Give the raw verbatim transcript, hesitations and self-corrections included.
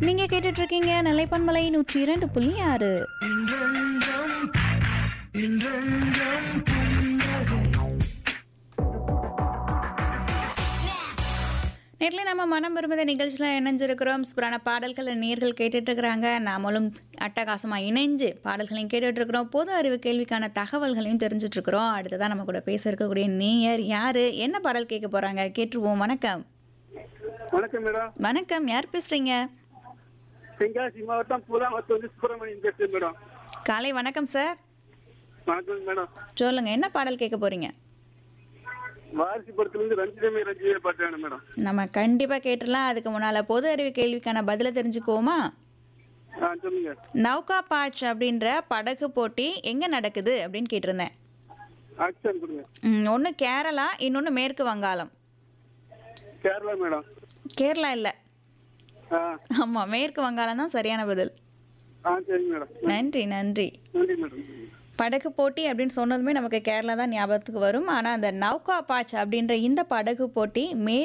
நீங்க கேட்டுட்டு இருக்கீங்க நிலைப்பன்மலை நூற்றி இரண்டு புள்ளி ஆறு. நேரில் நம்ம மனம் விரும்புத நிகழ்ச்சியில் இணைஞ்சிருக்கிறோம். சூப்பரான பாடல்களை நேர்கள் கேட்டுட்டு இருக்கிறாங்க. நாமளும் அட்டகாசமாக இணைஞ்சு பாடல்களையும் கேட்டுட்டு இருக்கிறோம். பொது அறிவு கேள்விக்கான தகவல்களையும் தெரிஞ்சுட்டு இருக்கிறோம். அடுத்ததான் நம்ம கூட பேச இருக்கக்கூடிய நேயர் யாரு, என்ன பாடல் கேட்க போறாங்க கேட்டுருவோம். வணக்கம். வணக்கம் மேடம். வணக்கம், யார் பேசுறீங்க? தென்காசி மாவட்டம் பூலாமத்து வந்து சுப்பிரமணியன் பேசுறேன் மேடம். காலை வணக்கம் சார். வணக்கம் மேடம். சொல்லுங்க, என்ன பாடல் கேட்க போறீங்க? வாரிசு படத்துலேருந்து ரஞ்சிதமே ரஞ்சிதமே பாட்டு வேணும் மேடம். நம்ம கண்டிப்பா கேட்டுடலாம். அதுக்கு முன்னால பொது அறிவு கேள்விக்கான பதில தெரிஞ்சுக்குவோமா? ஆ சொல்லுங்க. நௌகா பாச் அப்படின்ற படகு போட்டி எங்க நடக்குது அப்படின்னு கேட்டிருந்தேன். ஆக்ஷன் கொடுங்க. ஒன்று கேரளா, இன்னொன்று மேற்கு வங்காளம். கேரளா மேடம். கேரளா இல்லை, ஆ ஆமா மேற்கு வங்காளம் தான் சரியான பதில். ஆ சரி மேடம். நன்றி நன்றி. நன்றி மேடம். படகு போட்டி அப்படின்னு சொன்னதுமே நமக்கு கேரளா தான் ஞாபகத்துக்கு வரும். ஆனால் அந்த நௌகா பாச் அப்படின்ற இந்த படகு போட்டி மே